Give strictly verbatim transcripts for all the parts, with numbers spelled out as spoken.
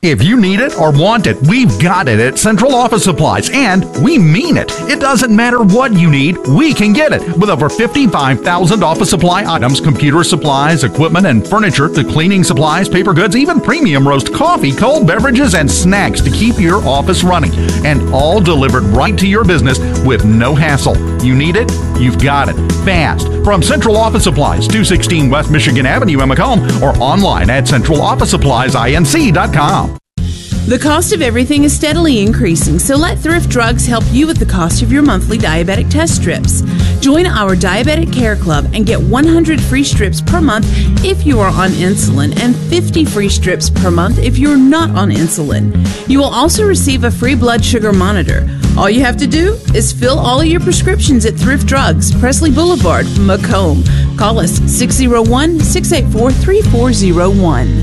If you need it or want it, we've got it at Central Office Supplies, and we mean it. It doesn't matter what you need, we can get it. With over fifty-five thousand office supply items, computer supplies, equipment, and furniture, to cleaning supplies, paper goods, even premium roast coffee, cold beverages, and snacks to keep your office running. And all delivered right to your business with no hassle. You need it, you've got it. Fast. From Central Office Supplies, two sixteen West Michigan Avenue in Macomb, or online at central office supplies inc dot com. The cost of everything is steadily increasing, so let Thrift Drugs help you with the cost of your monthly diabetic test strips. Join our Diabetic Care Club and get one hundred free strips per month if you are on insulin and fifty free strips per month if you're not on insulin. You will also receive a free blood sugar monitor. All you have to do is fill all of your prescriptions at Thrift Drugs, Presley Boulevard, Macomb. Call us six oh one, six eight four, three four oh one.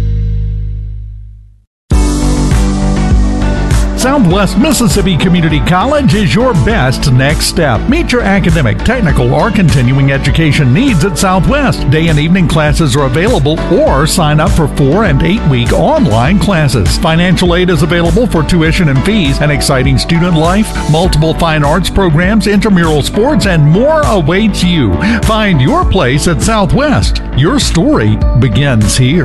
Southwest Mississippi Community College is your best next step. Meet your academic, technical, or continuing education needs at Southwest. Day and evening classes are available, or sign up for four and eight week online classes. Financial aid is available for tuition and fees, an exciting student life, multiple fine arts programs, intramural sports, and more awaits you. Find your place at Southwest. Your story begins here.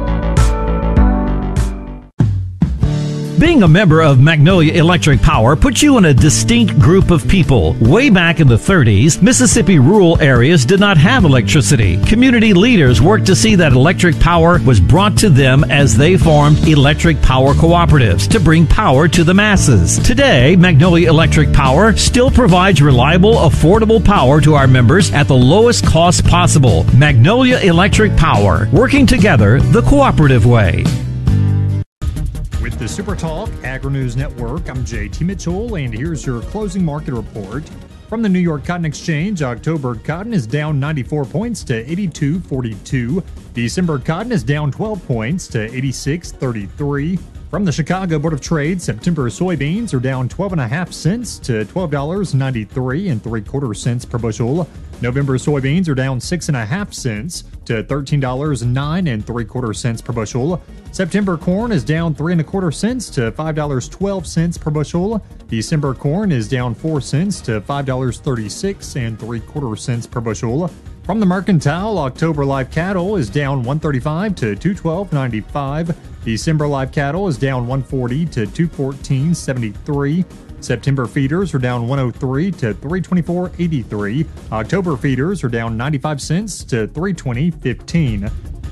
Being a member of Magnolia Electric Power puts you in a distinct group of people. Way back in the thirties, Mississippi rural areas did not have electricity. Community leaders worked to see that electric power was brought to them as they formed electric power cooperatives to bring power to the masses. Today, Magnolia Electric Power still provides reliable, affordable power to our members at the lowest cost possible. Magnolia Electric Power, working together the cooperative way. With the Super Talk Agri-News Network, I'm J T Mitchell, and here's your closing market report. From the New York Cotton Exchange, October cotton is down ninety-four points to eighty-two forty-two. December cotton is down twelve points to eighty-six thirty-three. From the Chicago Board of Trade, September soybeans are down twelve and a half cents to twelve dollars and ninety-three and three quarter cents per bushel. November soybeans are down six and a half cents to thirteen dollars and nine and three quarter cents per bushel. September corn is down three and a quarter cents to five dollars and twelve cents per bushel. December corn is down four cents to five dollars and thirty-six and three quarter cents per bushel. From the Mercantile, October live cattle is down one thirty-five to two twelve ninety-five. December live cattle is down one forty to two fourteen seventy-three. September feeders are down one oh three to three twenty-four eighty-three. October feeders are down ninety-five cents to three twenty fifteen.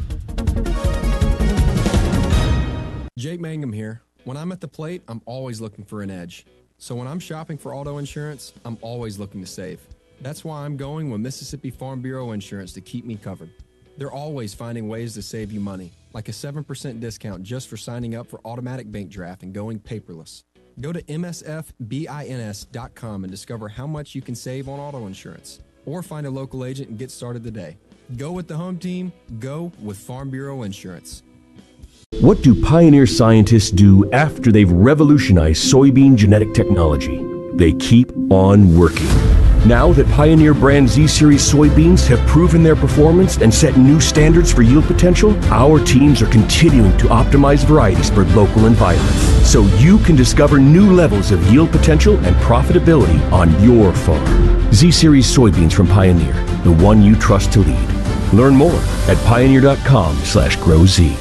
Jake Mangum here. When I'm at the plate, I'm always looking for an edge. So when I'm shopping for auto insurance, I'm always looking to save. That's why I'm going with Mississippi Farm Bureau Insurance to keep me covered. They're always finding ways to save you money, like a seven percent discount just for signing up for automatic bank draft and going paperless. Go to M S F bins dot com and discover how much you can save on auto insurance. Or find a local agent and get started today. Go with the home team. Go with Farm Bureau Insurance. What do Pioneer scientists do after they've revolutionized soybean genetic technology? They keep on working. Now that Pioneer brand Z-Series soybeans have proven their performance and set new standards for yield potential, our teams are continuing to optimize varieties for local environments, so you can discover new levels of yield potential and profitability on your farm. Z-Series soybeans from Pioneer, the one you trust to lead. Learn more at pioneer.com slash growz.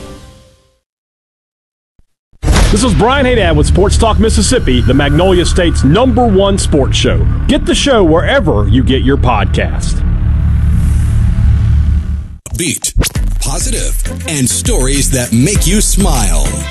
This is Brian Haydad with Sports Talk Mississippi, the Magnolia State's number one sports show. Get the show wherever you get your podcast. Beat, positive, and stories that make you smile.